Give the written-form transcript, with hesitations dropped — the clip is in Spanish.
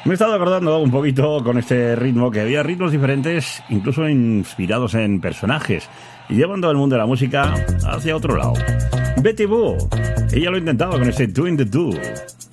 Me he estado acordando un poquito con este ritmo, que había ritmos diferentes, incluso inspirados en personajes, y llevando el mundo de la música hacia otro lado. Betty Boo, ella lo intentaba con este Two in the Two.